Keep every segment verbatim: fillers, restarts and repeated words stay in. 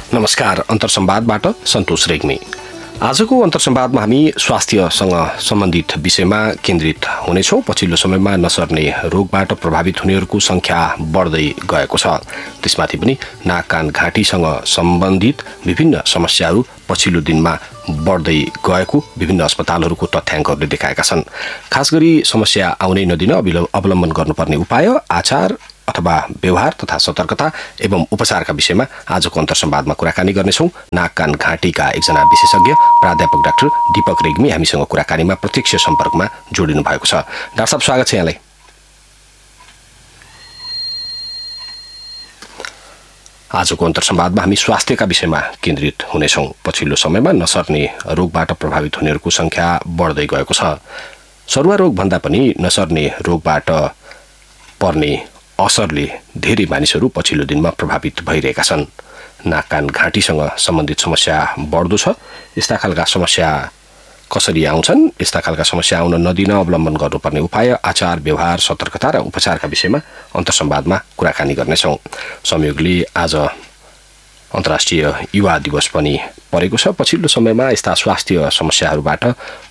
नमस्कार, अन्तरसंवादबाट सन्तोष रेग्मी। आजको अन्तरसंवादमा हामी स्वास्थ्यसँग सम्बन्धित विषयमा केन्द्रित हुनेछौँ। पछिल्लो समयमा नसर्ने रोगबाट प्रभावित हुनेहरूको संख्या बढ्दै गएको छ। त्यसमाथि पनि नाक कान घाँटीसँग सम्बन्धित विभिन्न समस्याहरू पछिल्लो दिनमा बढ्दै गएको विभिन्न अस्पतालहरूको तथ्याङ्कहरूले देखाएका छन्। खास गरी समस्या आउनै नदिन अवलम्बन गर्नुपर्ने उपाय, आचार अथवा व्यवहार तथा सतर्कता एवं उपचारका विषयमा आजको अन्तरसंवादमा कुराकानी गर्नेछौँ। नाक कान घाँटीका एकजना विशेषज्ञ प्राध्यापक डाक्टर दीपक रेग्मी हामीसँग कुराकानीमा प्रत्यक्ष सम्पर्कमा जोडिनु भएको छ। डाक्टर साहब, स्वागत छ यहाँलाई। आजको अन्तरसंवादमा हामी स्वास्थ्यका विषयमा केन्द्रित हुनेछौँ। पछिल्लो समयमा नसर्ने रोगबाट प्रभावित हुनेहरूको संख्या बढ्दै गएको छ। सरुवा रोग भन्दा पनि नसर्ने रोगबाट पर्ने असरले धेरै मानिसहरू पछिल्लो दिनमा प्रभावित भइरहेका छन्। नाक कान घाँटीसँग सम्बन्धित समस्या बढ्दो छ। यस्ता खालका समस्या कसरी आउँछन्, यस्ता खालका समस्या आउन नदिन अवलम्बन गर्नुपर्ने उपाय, आचार, व्यवहार, सतर्कता र उपचारका विषयमा अन्तरसंवादमा कुराकानी गर्नेछौँ। संयोगले आज अन्तर्राष्ट्रिय युवा दिवस पनि परेको छ। पछिल्लो समयमा यस्ता स्वास्थ्य समस्याहरूबाट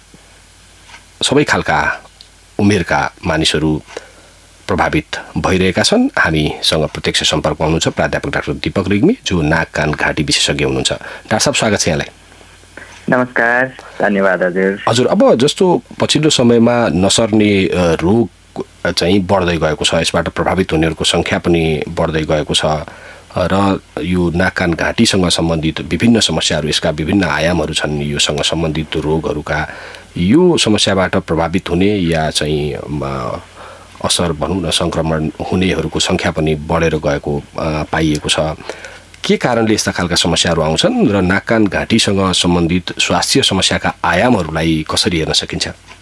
सबै खालका उमेरका मानिसहरू प्रभावित भइरहेका छन्। हामीसँग प्रत्यक्ष सम्पर्कमा हुनुहुन्छ प्राध्यापक डाक्टर दीपक रेग्मी, जो नाक कान घाँटी विशेषज्ञ हुनुहुन्छ। डाक्टर साहब, स्वागत छ यहाँलाई। नमस्कार, धन्यवाद हजुर। हजुर, अब जस्तो पछिल्लो समयमा नसर्ने रोग चाहिँ बढ्दै गएको छ, यसबाट प्रभावित हुनेहरूको संख्या पनि बढ्दै गएको छ र यो नाक कान घाँटीसँग सम्बन्धित विभिन्न समस्याहरू, यसका विभिन्न आयामहरू छन्। योसँग सम्बन्धित रोगहरूका यो समस्याबाट प्रभावित हुने या चाहिँ असर भनौँ न सङ्क्रमण हुनेहरूको संख्या पनि बढेर गएको पाइएको छ। के कारणले यस्ता खालका समस्याहरू आउँछन् र नाक कान घाँटीसँग सम्बन्धित स्वास्थ्य समस्याका आयामहरूलाई कसरी हेर्न सकिन्छ?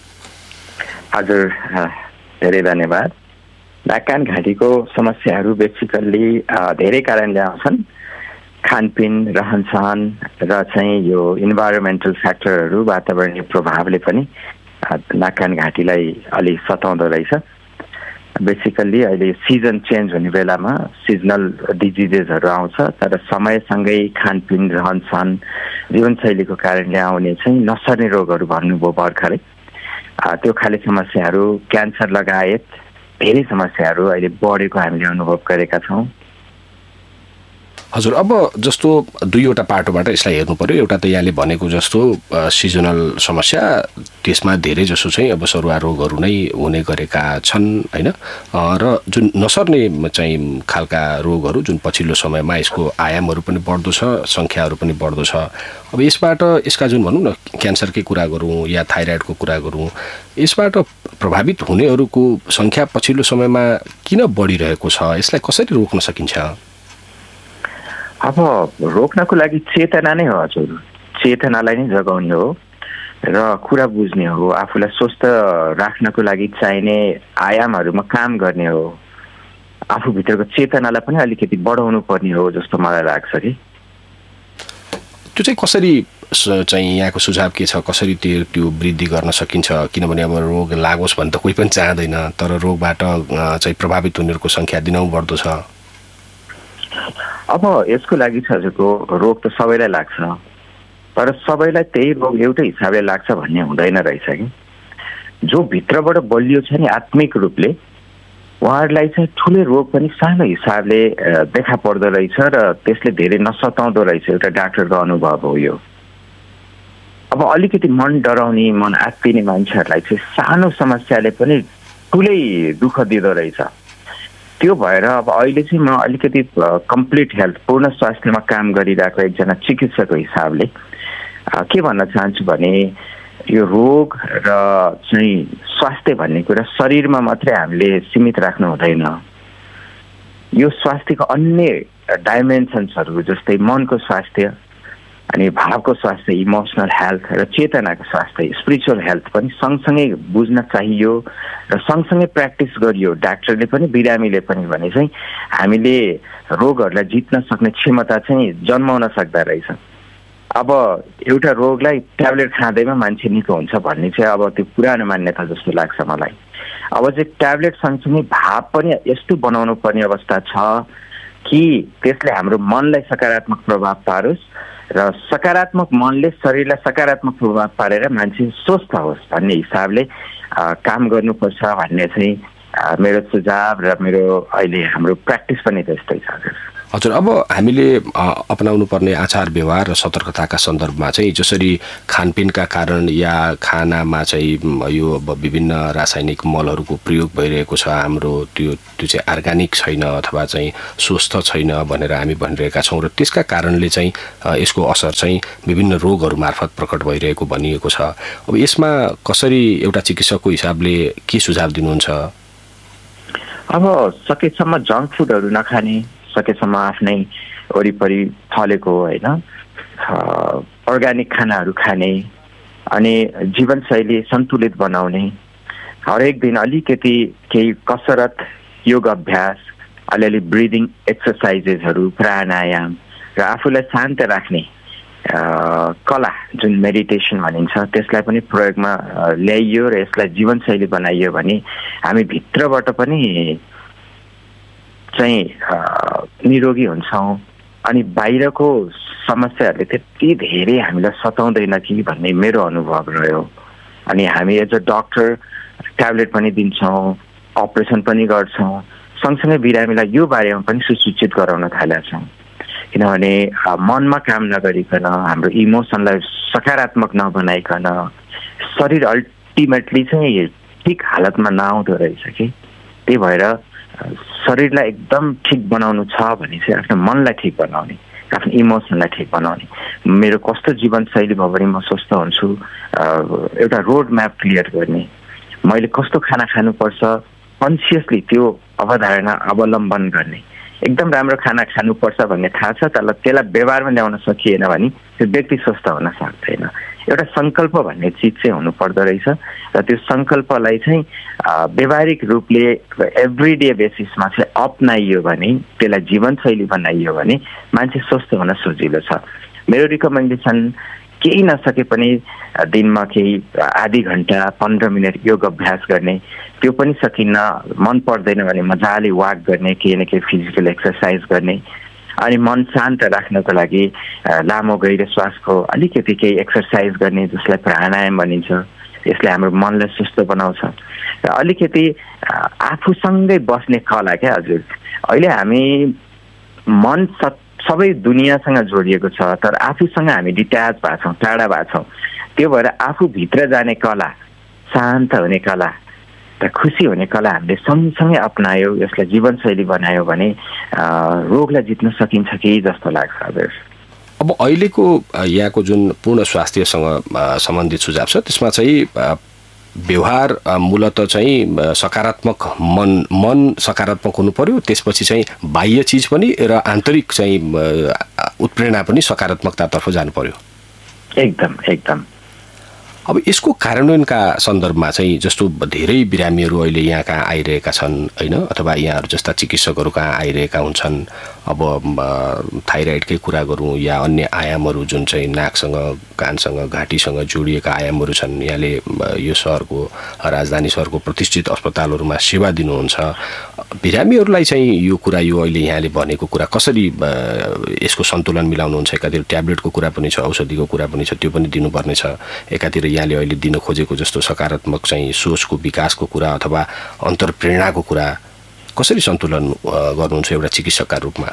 हजुर, धेरै धन्यवाद। नाक कान घाँटीको समस्याहरू बेसिकल्ली धेरै कारणले आउँछन्। खानपिन, रहनसहन र चाहिँ यो इन्भाइरोमेन्टल फ्याक्टरहरू, वातावरणीय प्रभावले पनि नाक कान घाँटीलाई अलि सताउँदो रहेछ। बेसिकल्ली अहिले सिजन चेन्ज हुने बेलामा सिजनल डिजिजेसहरू आउँछ, तर समयसँगै खानपिन, रहनसहन, जीवनशैलीको कारणले आउने चाहिँ नसर्ने रोगहरू भन्नुभयो भर्खरै, त्यो खाले समस्याहरू, क्यान्सर लगायत धेरै समस्याहरू अहिले बढेको हामीले अनुभव गरेका छौँ। हजुर, अब जस्तो दुईवटा पाटोबाट यसलाई हेर्नु पर्यो। एउटा त यहाँले भनेको जस्तो सिजनल समस्या, त्यसमा धेरै जसो चाहिँ अब सरुवा रोगहरू नै हुने गरेका छन् होइन, र जुन नसर्ने चाहिँ खालका रोगहरू जुन पछिल्लो समयमा यसको आयामहरू पनि बढ्दो छ, सङ्ख्याहरू पनि बढ्दो छ। अब यसबाट यसका जुन भनौँ न क्यान्सरकै कुरा गरौँ या थाइरोइडको कुरा गरौँ, यसबाट प्रभावित हुनेहरूको सङ्ख्या पछिल्लो समयमा किन बढिरहेको छ? यसलाई कसरी रोक्न सकिन्छ? अब रोक्नको लागि चेतना नै हो हजुर। चेतनालाई नै जगाउने हो र कुरा बुझ्ने हो, आफूलाई स्वस्थ राख्नको लागि चाहिने आयामहरूमा काम गर्ने हो। आफूभित्रको चेतनालाई पनि अलिकति बढाउनु पर्ने हो जस्तो मलाई लाग्छ कि। त्यो चाहिँ कसरी चाहिँ यहाँको सुझाव के छ? कसरी त्यो त्यो वृद्धि गर्न सकिन्छ? किनभने अब रोग लागोस् भने त कोही पनि चाहँदैन, तर रोगबाट चाहिँ प्रभावित हुनेहरूको सङ्ख्या दिनहुँ बढ्दो छ। अब यसको लागि छ हजुरको, रोग त सबैलाई लाग्छ, तर सबैलाई त्यही रोग एउटै हिसाबले लाग्छ भन्ने हुँदैन रहेछ कि। जो भित्रबाट बलियो छ नि आत्मिक रूपले, उहाँहरूलाई चाहिँ ठुलो रोग पनि सानो हिसाबले देखा पर्दो रहेछ र त्यसले धेरै नसताउँदो रहेछ। एउटा डाक्टरको अनुभव हो यो। अब अलिकति मन डराउने, मन आत्तिने मान्छेहरूलाई चाहिँ सानो समस्याले पनि ठुलै दुःख दिँदो रहेछ। त्यो भएर अब अहिले चाहिँ म अलिकति कम्प्लिट हेल्थ, पूर्ण स्वास्थ्यमा काम गरिरहेको एकजना चिकित्सकको हिसाबले के भन्न चाहन्छु भने, यो रोग र चाहिँ स्वास्थ्य भन्ने कुरा शरीरमा मात्रै हामीले सीमित राख्नु हुँदैन। यो स्वास्थ्यको अन्य डाइमेन्सन्सहरू जस्तै मनको स्वास्थ्य, अनि भावको स्वास्थ्य, इमोसनल हेल्थ र चेतनाको स्वास्थ्य, स्पिरिचुअल हेल्थ पनि सँगसँगै बुझ्न चाहियो र सँगसँगै प्र्याक्टिस गरियो। डाक्टरले पनि बिरामीले पनि भने चाहिँ हामीले रोगहरूलाई जित्न सक्ने क्षमता चाहिँ जन्माउन सक्दा रहेछ। अब एउटा रोगलाई ट्याब्लेट खाँदैमा मान्छे निको हुन्छ भन्ने चाहिँ अब त्यो पुरानो मान्यता जस्तो लाग्छ मलाई। अब चाहिँ ट्याब्लेट सँगसँगै भाव पनि यस्तो बनाउनु पर्ने अवस्था छ कि त्यसले हाम्रो मनलाई सकारात्मक प्रभाव पारोस् र सकारात्मक मनले शरीरलाई सकारात्मक प्रभाव पारेर मान्छे स्वस्थ होस् भन्ने हिसाबले काम गर्नुपर्छ भन्ने चाहिँ मेरो सुझाव र मेरो अहिले हाम्रो प्र्याक्टिस पनि त्यस्तै छ। हजुर, अब हामीले अपनाउनु पर्ने आचार व्यवहार र सतर्कताका सन्दर्भमा चाहिँ जसरी खानपिनका कारण या खानामा चाहिँ यो विभिन्न रासायनिक मलहरूको प्रयोग भइरहेको छ, हाम्रो त्यो त्यो चाहिँ अर्ग्यानिक छैन अथवा चाहिँ स्वस्थ छैन भनेर हामी भनिरहेका छौँ र त्यसका कारणले चाहिँ यसको असर चाहिँ विभिन्न रोगहरू मार्फत प्रकट भइरहेको भनिएको छ। अब यसमा कसरी एउटा चिकित्सकको हिसाबले के सुझाव दिनुहुन्छ? अब सकेसम्म जङ्क फुडहरू नखाने, सकेसम्म आफ्नै वरिपरि फलेको होइन अर्ग्यानिक खानाहरू खाने अनि जीवनशैली सन्तुलित बनाउने, हरेक दिन अलिकति केही कसरत, योग अभ्यास, अलिअलि ब्रिदिङ एक्सर्साइजेसहरू, प्राणायाम र आफूलाई शान्त राख्ने कला जुन मेडिटेसन भनिन्छ त्यसलाई पनि प्रयोगमा ल्याइयो र यसलाई जीवनशैली बनाइयो भने हामी भित्रबाट पनि चाहिँ निरोगी हुन्छौँ अनि बाहिरको समस्याहरूले त्यति धेरै हामीलाई सताउँदैन कि भन्ने मेरो अनुभव रह्यो। अनि हामी एज अ डक्टर ट्याब्लेट पनि दिन्छौँ, अपरेसन पनि गर्छौँ, सँगसँगै बिरामीलाई यो बारेमा पनि सुसूचित गराउन थालेका छौँ। किनभने मनमा काम नगरिकन, हाम्रो इमोसनलाई सकारात्मक नबनाइकन शरीर अल्टिमेटली चाहिँ ठिक हालतमा नआउँदो रहेछ कि। त्यही भएर शरीरलाई एकदम ठिक बनाउनु छ भने चाहिँ आफ्नो मनलाई ठिक बनाउने, आफ्नो इमोसनलाई ठिक बनाउने, मेरो कस्तो जीवनशैली भयो भने म स्वस्थ हुन्छु, एउटा रोड म्याप क्लियर गर्ने, मैले कस्तो खाना खानुपर्छ कन्सियसली त्यो अवधारणा अवलम्बन गर्ने। एकदम राम्रो खाना खानुपर्छ भन्ने थाहा छ तर त्यसलाई व्यवहारमा ल्याउन सकिएन भने त्यो व्यक्ति स्वस्थ हुन सक्दैन। एउटा सङ्कल्प भन्ने चिज चाहिँ हुनुपर्दो रहेछ र त्यो सङ्कल्पलाई चाहिँ व्यवहारिक रूपले एभ्रिडे बेसिसमा चाहिँ अपनाइयो भने, त्यसलाई जीवनशैली बनाइयो भने मान्छे स्वस्थ हुन सजिलो छ। मेरो रिकमेन्डेसन केही नसके पनि दिनमा केही आधी घन्टा पन्ध्र मिनट योग अभ्यास गर्ने, त्यो पनि सकिन्न, मन पर्दैन भने मजाले वाक गर्ने, केही न केही फिजिकल एक्सर्साइज गर्ने, अनि मन शान्त राख्नको लागि लामो गहिरो श्वासको अलिकति केही एक्सर्साइज गर्ने जसलाई प्राणायाम भनिन्छ। यसले हाम्रो मनलाई सुस्त बनाउँछ र अलिकति आफूसँगै बस्ने कला क्या हजुर। अहिले हामी मन सबै दुनियाँसँग जोडिएको छ तर आफूसँग हामी डिट्याच भएको छौँ, टाढा भएको छौँ। त्यो भएर आफूभित्र जाने कला, शान्त हुने कला र खुसी हुने कला हामीले सँगसँगै अपनायो, यसलाई जीवनशैली बनायो भने रोगलाई जित्न सकिन्छ कि जस्तो लाग्छ हजुर। अब अहिलेको यहाँको जुन पूर्ण स्वास्थ्यसँग सम्बन्धित सुझाव छ त्यसमा चाहिँ व्यवहार मूलत चाहिँ सकारात्मक, मन मन सकारात्मक हुनु पर्यो, त्यसपछि चाहिँ बाह्य चिज पनि र आन्तरिक चाहिँ उत्प्रेरणा पनि सकारात्मकतातर्फ जानु पर्यो। एकदम एकदम। अब यसको कार्यान्वयनका सन्दर्भमा चाहिँ जस्तो धेरै बिरामीहरू अहिले यहाँ कहाँ आइरहेका छन् होइन, अथवा यहाँहरू जस्ता चिकित्सकहरू कहाँ आइरहेका हुन्छन्। अब थाइराइडकै कुरा गरौँ या अन्य आयामहरू जुन चाहिँ नाकसँग, कानसँग, घाँटीसँग जोडिएका आयामहरू छन्, यहाँले यो सहरको, राजधानी सहरको प्रतिष्ठित अस्पतालहरूमा सेवा दिनुहुन्छ। बिरामीहरूलाई चाहिँ यो कुरा, यो अहिले यहाँले भनेको कुरा कसरी यसको सन्तुलन मिलाउनुहुन्छ? एकातिर ट्याब्लेटको कुरा पनि छ, औषधिको कुरा पनि छ, त्यो पनि दिनुपर्ने छ। एकातिर यहाँले अहिले दिन खोजेको जस्तो सकारात्मक चाहिँ सोचको विकासको कुरा अथवा अन्तर्प्रेरणाको कुरा कसरी सन्तुलन गर्नुहुन्छ एउटा चिकित्सकका रूपमा?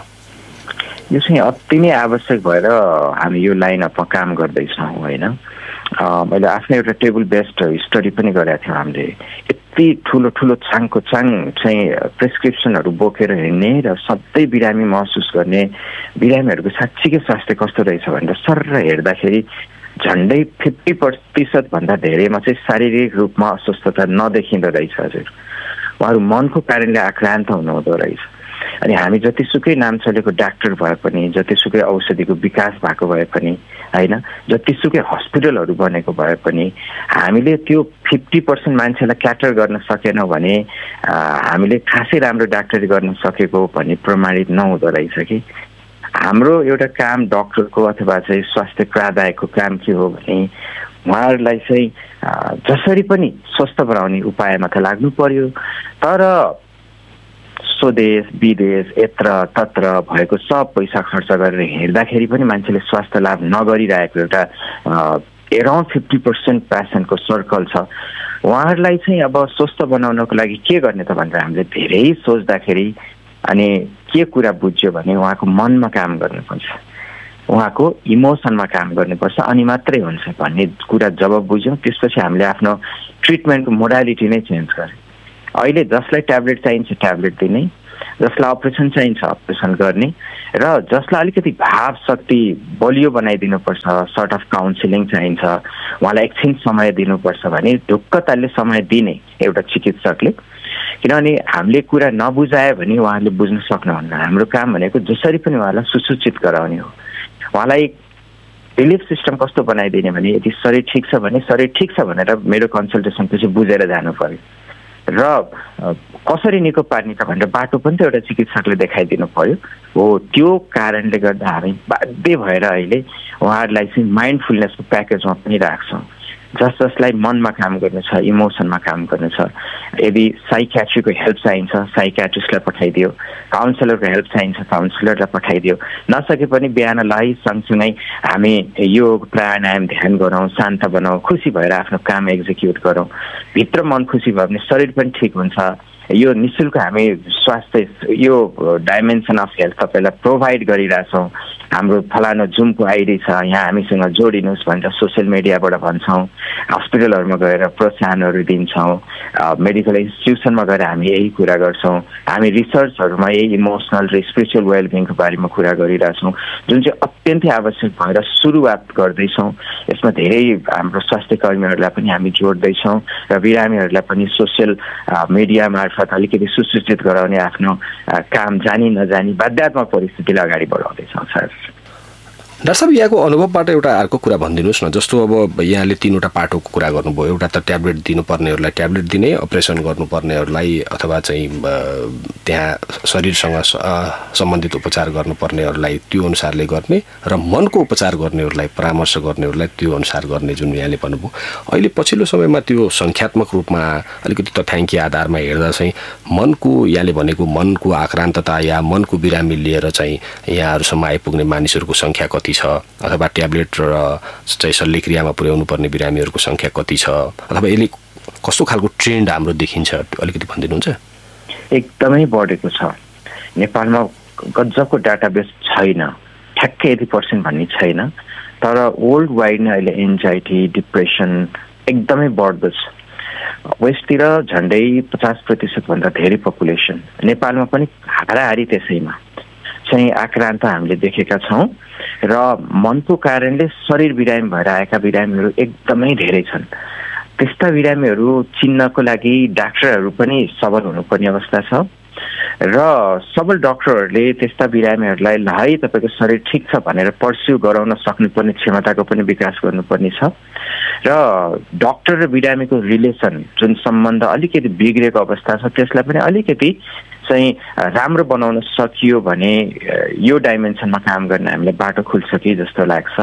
यो चाहिँ अति नै आवश्यक भएर हामी यो लाइनअपमा काम गर्दैछौँ होइन। मैले आफ्नै एउटा टेबल बेस्ड स्टडी पनि गरेका थियौँ। हामीले यति ठुलो ठुलो चाङको चाङ चाहिँ प्रेसक्रिप्सनहरू बोकेर हिँड्ने र सधैँ बिरामी महसुस गर्ने, बिरामीहरूको साँच्चीकै स्वास्थ्य कस्तो रहेछ भनेर सर हेर्दाखेरि झन्डै फिफ्टी प्रतिशत भन्दा धेरैमा चाहिँ शारीरिक रूपमा अस्वस्थता नदेखिँदो रहेछ हजुर। उहाँहरू मनको कारणले आक्रान्त हुनुहुँदो रहेछ। अनि हामी जतिसुकै नाम चलेको डाक्टर भए पनि, जतिसुकै औषधिको विकास भएको भए पनि होइन, जतिसुकै हस्पिटलहरू बनेको भए पनि हामीले त्यो फिफ्टी पर्सेन्ट मान्छेलाई क्याटर गर्न सकेनौँ भने हामीले खासै राम्रो डाक्टरी गर्न सकेको भन्ने प्रमाणित नहुँदो रहेछ कि। हाम्रो एउटा काम डक्टरको अथवा चाहिँ स्वास्थ्य प्राध्यायकको काम के हो भने उहाँहरूलाई चाहिँ जसरी पनि स्वस्थ बनाउने उपायमा त लाग्नु पर्यो, तर स्वदेश विदेश यत्र तत्र भएको सब पैसा खर्च गरेर हेर्दाखेरि पनि मान्छेले स्वास्थ्य लाभ नगरिरहेको एउटा एराउन्ड फिफ्टी पर्सेन्ट पेसेन्टको सर्कल छ। उहाँहरूलाई चाहिँ अब स्वस्थ बनाउनको लागि के गर्ने त भनेर हामीले धेरै सोच्दाखेरि अनि के कुरा बुझ्यो भने उहाँको मनमा काम गर्नुपर्छ, उहाँको इमोसनमा काम गर्नुपर्छ, अनि मात्रै हुन्छ भन्ने कुरा जब बुझ्यौँ त्यसपछि हामीले आफ्नो ट्रिटमेन्टको मोडालिटी नै चेन्ज गऱ्यौँ। अहिले जसलाई ट्याब्लेट चाहिन्छ ट्याब्लेट दिने, जसलाई अपरेसन चाहिन्छ अपरेसन गर्ने, र जसलाई अलिकति भाव शक्ति बलियो बनाइदिनुपर्छ सर्ट अफ काउन्सिलिङ चाहिन्छ, उहाँलाई एकछिन समय दिनुपर्छ भने ढुक्क तालले समय दिने एउटा चिकित्सकले। किनभने हामीले कुरा नबुझायो भने उहाँहरूले बुझ्न सक्नुहुन्न। हाम्रो काम भनेको जसरी पनि उहाँलाई सुसूचित गराउने हो। उहाँलाई रिलिफ सिस्टम कस्तो बनाइदिने भने यदि शरीर ठिक छ भने शरीर ठिक छ भनेर मेरो कन्सल्टेसन पछि बुझेर जानु पर्यो, र कसरी निको पार्ने त भनेर बाटो पनि त एउटा चिकित्सकले देखाइदिनु पर्यो। हो त्यो कारणले गर्दा हामी बाध्य भएर अहिले उहाँहरूलाई चाहिँ माइन्डफुलनेसको प्याकेजमा पनि राख्छौँ। जस जसलाई मनमा काम गर्नु छ, इमोसनमा काम गर्नु छ, यदि साइक्याट्रीको हेल्प चाहिन्छ साइक्याट्रिस्टलाई पठाइदियो, काउन्सिलरको हेल्प चाहिन्छ काउन्सिलरलाई पठाइदियो। नसके पनि बिहानलाई सँगसँगै हामी योग प्राणायाम ध्यान गरौँ, शान्त बनाऊ, खुसी भएर आफ्नो काम एक्जिक्युट गरौँ। भित्र मन खुसी भयो भने शरीर पनि ठिक हुन्छ। यो निःशुल्क हामी स्वास्थ्य यो डाइमेन्सन अफ हेल्थ तपाईँलाई प्रोभाइड गरिरहेछौँ। हाम्रो फलानु जुमको आइडी छ, यहाँ हामीसँग जोडिनुहोस् भनेर सोसियल मिडियाबाट भन्छौँ, हस्पिटलहरूमा गएर प्रोत्साहनहरू दिन्छौँ, मेडिकल इन्स्टिट्युसनमा गएर हामी यही कुरा गर्छौँ। हामी रिसर्चहरूमा यही इमोसनल र स्पिरिचुअल वेलबिङको बारेमा कुरा गरिरहेछौँ, जुन चाहिँ अत्यन्तै आवश्यक भएर सुरुवात गर्दैछौँ। यसमा धेरै हाम्रो स्वास्थ्य कर्मीहरूलाई पनि हामी जोड्दैछौँ र बिरामीहरूलाई पनि सोसियल मिडिया मार्फत अलिकति सुसूचित गराउने आफ्नो काम जानी नजानी बाध्यात्मक परिस्थितिले अगाडि बढाउँदैछौँ सर। डाक्टर साहब, यहाँको अनुभवबाट एउटा अर्को कुरा भनिदिनुहोस् न। जस्तो अब यहाँले तिनवटा पाटोको कुरा गर्नुभयो, एउटा त ट्याब्लेट दिनुपर्नेहरूलाई ट्याब्लेट दिने, अपरेसन गर्नुपर्नेहरूलाई अथवा चाहिँ त्यहाँ शरीरसँग सम्बन्धित उपचार गर्नुपर्नेहरूलाई त्यो अनुसारले गर्ने, र मनको उपचार गर्नेहरूलाई परामर्श गर्नेहरूलाई त्यो अनुसार गर्ने, जुन यहाँले भन्नुभयो। अहिले पछिल्लो समयमा त्यो सङ्ख्यात्मक रूपमा अलिकति तथ्याङ्कीय आधारमा हेर्दा चाहिँ मनको यहाँले भनेको मनको आक्रान्तता या मनको बिरामी लिएर चाहिँ यहाँहरूसम्म आइपुग्ने मानिसहरूको सङ्ख्या कति छ, अथवा ट्याब्लेट र चाहिँ शल्यक्रियामा पुर्याउनु पर्ने बिरामीहरूको सङ्ख्या कति छ, अथवा यसले कस्तो खालको ट्रेन्ड हाम्रो देखिन्छ, अलिकति भनिदिनुहुन्छ? एकदमै बढेको छ। नेपालमा गजबको डाटाबेस छैन, ठ्याक्कै यति पर्सेन्ट भन्ने छैन, तर वर्ल्ड वाइड नै अहिले एन्जाइटी डिप्रेसन एकदमै बढ्दो छ। वेस्टतिर झन्डै पचास प्रतिशतभन्दा धेरै पपुलेसन, नेपालमा पनि हाराहारी त्यसैमा चाहिँ आक्रान्त हामीले देखेका छौँ। र मनको कारणले शरीर बिरामी भएर आएका बिरामीहरू एकदमै धेरै छन्। त्यस्ता बिरामीहरू चिन्नको लागि डाक्टरहरू पनि सबल हुनुपर्ने अवस्था छ, र सबल डक्टरहरूले त्यस्ता बिरामीहरूलाई ल है तपाईँको शरीर ठिक छ भनेर पर्स्यु गराउन सक्नुपर्ने क्षमताको पनि विकास गर्नुपर्ने छ। र डक्टर र बिरामीको रिलेसन जुन सम्बन्ध अलिकति बिग्रेको अवस्था छ त्यसलाई पनि अलिकति चाहिँ राम्रो बनाउन सकियो भने यो डाइमेन्सनमा काम गर्न हामीलाई बाटो खुल्छ कि जस्तो लाग्छ।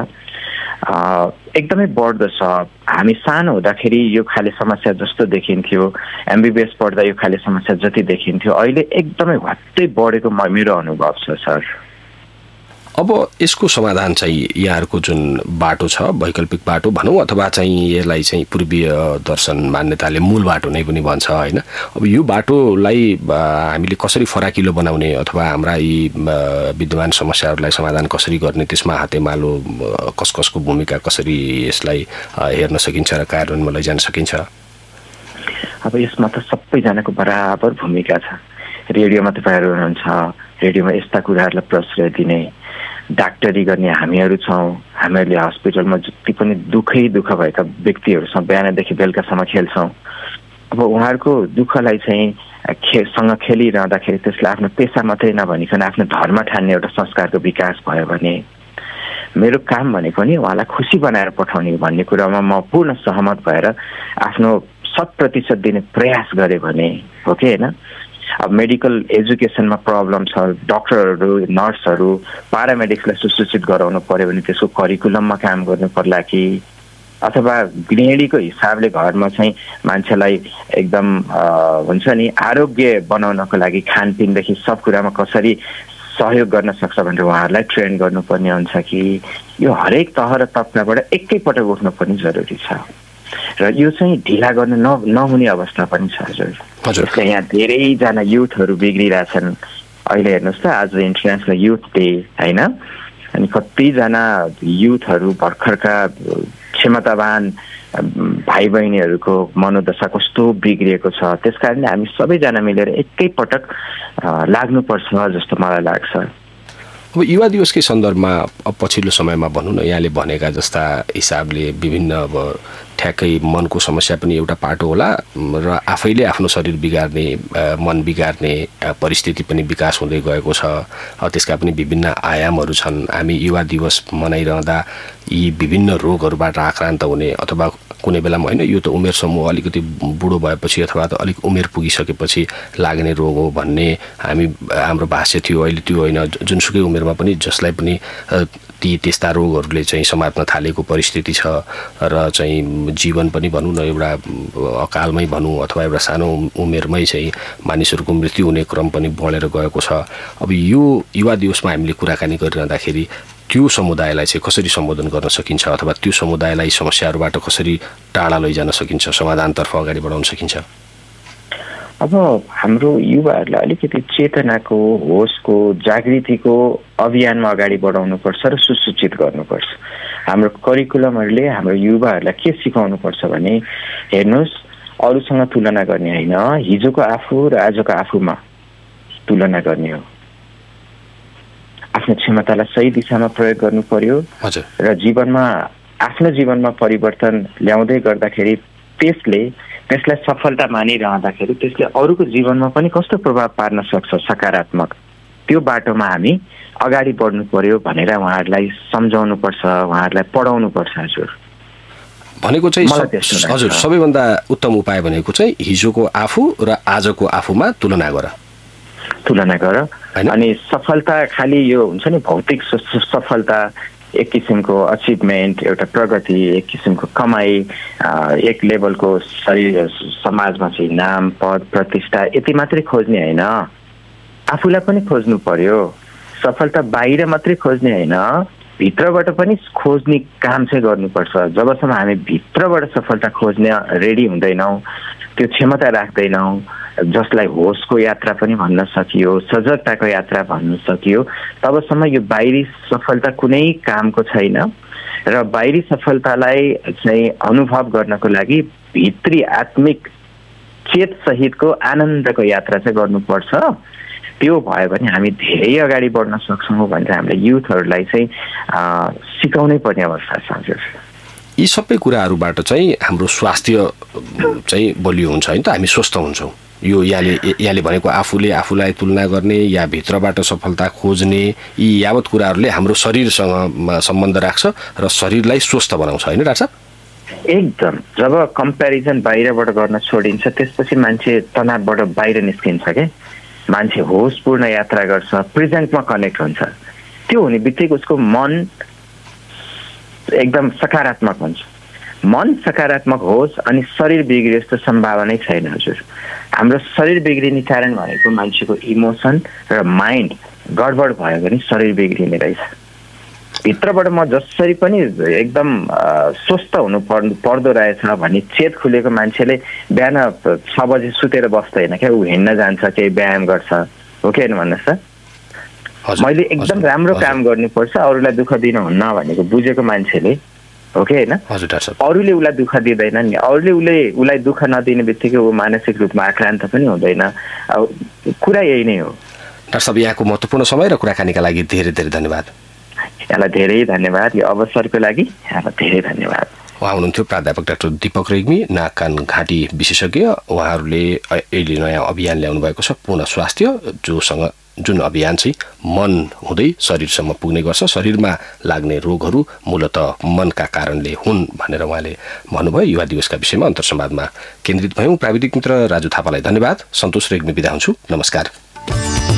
एकदमै बढ्दो छ। हामी सानो हुँदाखेरि यो खाले समस्या जस्तो देखिन्थ्यो, एमबिबिएस पढ्दा यो खाले समस्या जति देखिन्थ्यो, अहिले एकदमै भत्तै बढेको मेरो अनुभव छ सर। अब यसको समाधान चाहिँ यहाँहरूको जुन बाटो छ, वैकल्पिक बाटो भनौँ अथवा चाहिँ यसलाई चाहिँ पूर्वीय दर्शन मान्यताले मूल बाटो नै पनि भन्छ होइन, अब यो बाटोलाई हामीले कसरी फराकिलो बनाउने अथवा हाम्रा यी विद्यमान समस्याहरूलाई समाधान कसरी गर्ने, त्यसमा हातेमालो कस कसको भूमिका कसरी यसलाई हेर्न सकिन्छ र कार्यान्वयनमा लैजान सकिन्छ? अब यसमा त सबैजनाको बराबर भूमिका छ। रेडियोमा तपाईँहरू हुनुहुन्छ, रेडियोमा यस्ता कुराहरूलाई प्रश्रय दिने डाक्टरी गर्ने हामीहरू छौँ। हामीहरूले हस्पिटलमा जति पनि दुःखै दुःख भएका व्यक्तिहरूसँग बिहानदेखि बेलुकासम्म खेल्छौँ। अब उहाँहरूको दुःखलाई चाहिँ खेसँग खेलिरहँदाखेरि त्यसलाई आफ्नो पेसा मात्रै नभनिकन आफ्नो धर्म ठान्ने एउटा संस्कारको विकास भयो भने मेरो काम भनेको नि उहाँलाई खुसी बनाएर पठाउने भन्ने कुरामा म पूर्ण सहमत भएर आफ्नो शत प्रतिशत दिने प्रयास गरेँ भने हो कि होइन। अब मेडिकल एजुकेसनमा प्रब्लम छ, डक्टरहरू नर्सहरू प्यारामेडिक्सलाई सुसूचित गराउनु पर्यो भने त्यसको करिकुलममा काम गर्नु पर्ला कि अथवा गृहिणीको हिसाबले घरमा चाहिँ मान्छेलाई एकदम हुन्छ नि आरोग्य बनाउनको लागि खानपिनदेखि सब कुरामा कसरी सहयोग गर्न सक्छ भनेर उहाँहरूलाई ट्रेन गर्नुपर्ने हुन्छ कि यो हरेक तह र तबकाबाट एकैपटक उठ्नु पनि जरुरी छ र यो चाहिँ ढिला गर्न न नहुने अवस्था पनि छ हजुर यसले यहाँ धेरैजना युथहरू बिग्रिरहेछन् अहिले हेर्नुहोस् त आज इन्टरनेसनल युथ डे होइन अनि कतिजना युथहरू भर्खरका क्षमतावान भाइ बहिनीहरूको मनोदशा कस्तो बिग्रिएको छ त्यसकारणले हामी सबैजना मिलेर एकैपटक लाग्नुपर्छ जस्तो मलाई लाग्छ। अब युवा दिवसकै सन्दर्भमा अब पछिल्लो समयमा भनौँ न यहाँले भनेका जस्ता हिसाबले विभिन्न अब ठ्याक्कै मनको समस्या पनि एउटा पाटो होला र आफैले आफ्नो शरीर बिगार्ने मन बिगार्ने परिस्थिति पनि विकास हुँदै गएको छ त्यसका पनि विभिन्न आयामहरू छन्। हामी युवा दिवस मनाइरहँदा यी विभिन्न रोगहरूबाट आक्रान्त हुने अथवा कुनै बेलामा होइन यो त उमेर समूह अलिकति बुढो भएपछि अथवा त अलिक उमेर पुगिसकेपछि लाग्ने रोग हो भन्ने हामी हाम्रो भाष्य थियो। अहिले त्यो होइन जुनसुकै उमेरमा पनि जसलाई पनि ती त्यस्ता रोगहरूले चाहिँ समात्न थालेको परिस्थिति छ र चाहिँ जीवन पनि भनौँ न एउटा अकालमै भनौँ अथवा एउटा सानो उमेरमै चाहिँ मानिसहरूको मृत्यु हुने क्रम पनि बढेर गएको छ। अब यो युवा दिवसमा हामीले कुराकानी गरिरहँदाखेरि त्यो समुदायलाई चाहिँ कसरी सम्बोधन गर्न सकिन्छ अथवा त्यो समुदायलाई समस्याहरूबाट कसरी टाढा लैजान सकिन्छ समाधानतर्फ अगाडि बढाउन सकिन्छ? अब हाम्रो युवाहरूलाई अलिकति चेतनाको होसको जागृतिको अभियानमा अगाडि बढाउनुपर्छ र सुसूचित गर्नुपर्छ। हाम्रो करिकुलमहरूले हाम्रो युवाहरूलाई के सिकाउनुपर्छ भने हेर्नुहोस् अरूसँग तुलना गर्ने होइन हिजोको आफू र आजको आफूमा तुलना गर्ने हो। आफ्नो क्षमतालाई सही दिशामा प्रयोग गर्नु पर्यो र जीवनमा आफ्नो जीवनमा परिवर्तन ल्याउँदै गर्दाखेरि त्यसले त्यसलाई सफलता मानिरहँदाखेरि त्यसले अरूको जीवनमा पनि कस्तो प्रभाव पार्न सक्छ सकारात्मक त्यो बाटोमा हामी अगाडि बढ्नु पर्यो भनेर उहाँहरूलाई सम्झाउनु पर्छ उहाँहरूलाई पढाउनु पर्छ। हजुर भनेको चाहिँ हजुर सबैभन्दा उत्तम उपाय भनेको चाहिँ हिजोको आफू र आजको आफूमा तुलना गर तुलना गर अनि सफलता खालि यो हुन्छ नि भौतिक सफलता एक किसिमको अचिभमेन्ट एउटा प्रगति एक किसिमको कमाई एक लेभलको शरीर समाजमा चाहिँ नाम पद प्रतिष्ठा यति मात्रै खोज्ने होइन आफूलाई पनि खोज्नु पर्यो। सफलता बाहिर मात्रै खोज्ने होइन भित्रबाट पनि खोज्ने काम चाहिँ गर्नुपर्छ। जबसम्म हामी भित्रबाट सफलता खोज्ने रेडी हुँदैनौँ त्यो क्षमता राख्दैनौँ जसलाई होसको यात्रा पनि भन्न सकियो सजगताको यात्रा भन्न सकियो तबसम्म यो बाहिरी सफलता कुनै कामको छैन र बाहिरी सफलतालाई चाहिँ अनुभव गर्नको लागि भित्री आत्मिक चेत सहितको आनन्दको यात्रा चाहिँ गर्नुपर्छ। त्यो भयो भने हामी धेरै अगाडि बढ्न सक्छौँ भनेर हामीले युथहरूलाई चाहिँ सिकाउनै पर्ने अवस्था छ। हजुर यी सबै कुराहरूबाट चाहिँ हाम्रो स्वास्थ्य चाहिँ बलियो हुन्छ होइन त हामी स्वस्थ हुन्छौँ। यो यहाँले यहाँले भनेको आफूले आफूलाई तुलना गर्ने या भित्रबाट सफलता खोज्ने यी यावत कुराहरूले हाम्रो शरीरसँग सम्बन्ध राख्छ र शरीरलाई स्वस्थ बनाउँछ होइन डाक्टर साहब? एकदम जब कम्पेरिजन बाहिरबाट गर्न छोडिन्छ त्यसपछि मान्छे तनावबाट बाहिर निस्किन्छ के मान्छे होसपूर्ण यात्रा गर्छ प्रेजेन्टमा कनेक्ट हुन्छ। त्यो हुने बित्तिकै उसको मन एकदम सकारात्मक हुन्छ। मन सकारात्मक होस् अनि शरीर बिग्रियोस् त सम्भावनै छैन। हजुर हाम्रो शरीर बिग्रिने कारण भनेको मान्छेको इमोसन र माइन्ड गडबड भयो भने शरीर बिग्रिने रहेछ। भित्रबाट म जसरी पनि एकदम स्वस्थ हुनु पर्दो रहेछ भने चेत खुलेको मान्छेले बिहान छ बजे सुतेर बस्दैन क्या ऊ हिँड्न जान्छ केही व्यायाम गर्छ हो कि होइन भन्नुहोस् त। मैले एकदम राम्रो काम गर्नुपर्छ अरूलाई दुःख दिनुहुन्न भनेको बुझेको मान्छेले हो कि होइन अरूले उसलाई दुःख दिँदैन नि अरूले उसले उसलाई दुःख नदिने बित्तिकै ऊ मानसिक रूपमा आक्रान्त पनि हुँदैन। कुरा यही नै हो। डाक्टर साहब यहाँको महत्त्वपूर्ण समय र कुराकानीका लागि धेरै धेरै धन्यवाद। यहाँलाई धेरै धन्यवाद यो अवसरको लागि यहाँलाई धेरै धन्यवाद। उहाँ हुनुहुन्थ्यो प्राध्यापक डाक्टर दीपक रेग्मी नाक कान घाँटी विशेषज्ञ। उहाँहरूले अहिले नयाँ अभियान ल्याउनु भएको छ पूर्ण स्वास्थ्य जोसँग जुन अभियान चाहिँ मन हुँदै शरीरसम्म पुग्ने गर्छ। शरीरमा लाग्ने रोगहरू मूलतः मनका कारणले हुन् भनेर उहाँले भन्नुभयो। युवा दिवसका विषयमा अन्तर्संवादमा केन्द्रित भयौँ। प्राविधिक मित्र राजु थापालाई धन्यवाद। सन्तोष रेग्मी बिदा हुन्छु। नमस्कार।